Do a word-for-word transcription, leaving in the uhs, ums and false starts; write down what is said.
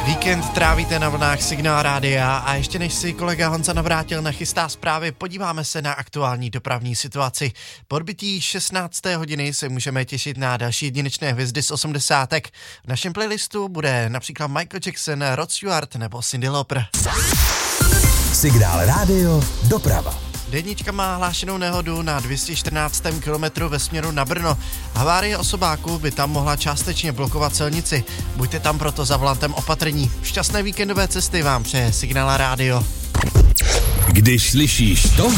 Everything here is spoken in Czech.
Víkend trávíte na vlnách Signál Rádia a ještě než si kolega Honza Navrátil nachystá zprávy, podíváme se na aktuální dopravní situaci. Po odbytí šestnácté hodiny se můžeme těšit na další jedinečné hvězdy z osmdesátek. V našem playlistu bude například Michael Jackson, Rod Stewart nebo Cyndi Lauper. Signál Rádio doprava. Jednička má hlášenou nehodu na dvě stě čtrnáctém kilometru ve směru na Brno. Havárie osobáků by tam mohla částečně blokovat silnici. Buďte tam proto za volantem opatrní. Šťastné víkendové cesty vám přeje Signál Rádio. Když slyšíš tohle,